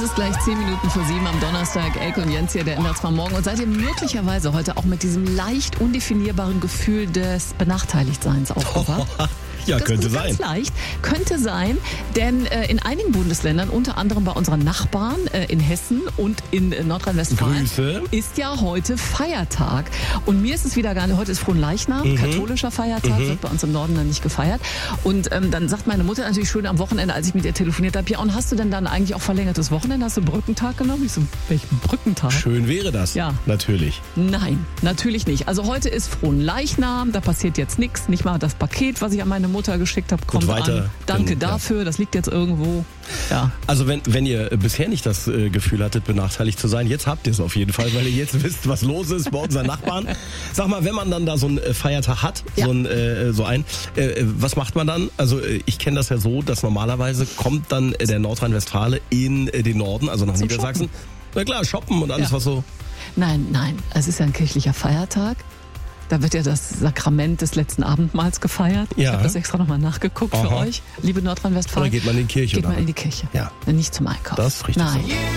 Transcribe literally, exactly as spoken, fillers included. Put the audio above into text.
ist gleich zehn Minuten vor sieben am Donnerstag. Elke und Jens hier, der ändert zwar morgen. Und seid ihr möglicherweise heute auch mit diesem leicht undefinierbaren Gefühl des Benachteiligtseins aufgewacht? Ja, das könnte ist sein. Ganz leicht. Könnte sein, denn äh, in einigen Bundesländern, unter anderem bei unseren Nachbarn äh, in Hessen und in äh, Nordrhein-Westfalen, Grüße. ist ja heute Feiertag. Und mir ist es wieder gar nicht, heute ist Fronleichnam, mhm. katholischer Feiertag, mhm. wird bei uns im Norden dann nicht gefeiert. Und ähm, dann sagt meine Mutter natürlich schön am Wochenende, als ich mit ihr telefoniert habe, ja, und hast du denn dann eigentlich auch verlängertes Wochenende? Hast du Brückentag genommen? Ich so, welchen Brückentag? Schön wäre das. Ja. Natürlich. Nein, natürlich nicht. Also heute ist Fronleichnam, da passiert jetzt nichts. Nicht mal das Paket, was ich an meine Mutter geschickt habe, kommt weiter, an. Danke dann, dafür, ja. Das liegt jetzt irgendwo. Ja. Also wenn, wenn ihr bisher nicht das äh, Gefühl hattet, benachteiligt zu sein, jetzt habt ihr es auf jeden Fall, weil ihr jetzt wisst, was los ist bei unseren Nachbarn. Sag mal, wenn man dann da so einen äh, Feiertag hat, ja. so, ein, äh, so ein, äh, was macht man dann? Also äh, ich kenne das ja so, dass normalerweise kommt dann äh, der Nordrhein-Westfale in äh, den Norden, also nach Zum Niedersachsen. Shoppen. Na klar, shoppen und alles, ja. was so... Nein, nein, es ist ja ein kirchlicher Feiertag. Da wird ja das Sakrament des letzten Abendmahls gefeiert. Ja. Ich habe das extra nochmal nachgeguckt. Aha. Für euch, liebe Nordrhein-Westfalen. Oder geht man in die Kirche? Geht oder? man in die Kirche. Ja. Nicht zum Einkaufen. Das ist richtig. Nein. So.